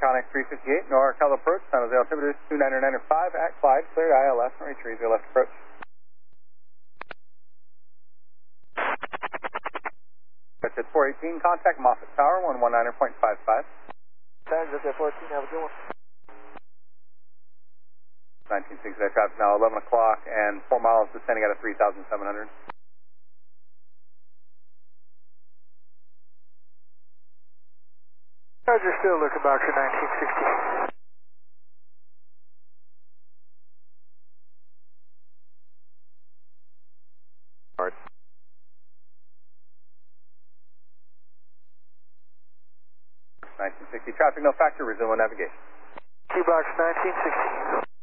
Connex 358, NorCal approach, San Jose altimeter 299.5 at Clyde, cleared ILS, and retrieve your left approach. That's at 418, contact Moffett Tower, 119.55. San Jose 14, have a good one. 1960, that traffic now 11 o'clock and 4 miles descending out of 3,700. Roger, still looking back to 1960. Alright. 1960, traffic no factor, resume on navigation. Q-Box 1960.